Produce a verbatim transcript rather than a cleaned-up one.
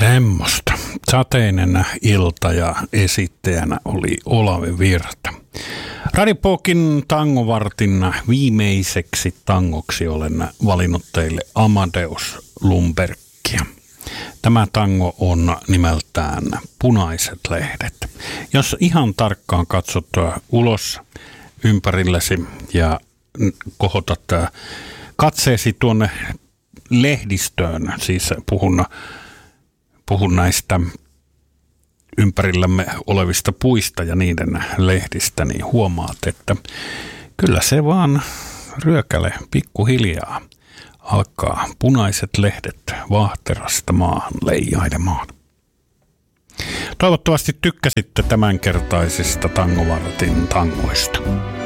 Semmosta. Sateinen ilta ja esittäjänä oli Olavi Virta. Radipokin tangovartin viimeiseksi tangoksi olen valinnut teille Amadeus Lundbergia. Tämä tango on nimeltään Punaiset lehdet. Jos ihan tarkkaan katsot ulos ympärillesi ja kohotat katseesi tuonne lehdistöön, siis puhun, puhun näistä ympärillämme olevista puista ja niiden lehdistä, niin huomaat, että kyllä se vaan ryökäle pikkuhiljaa alkaa punaiset lehdet vaahterasta maahan leijailemaan. Toivottavasti tykkäsitte tämänkertaisista tangovartin tangoista.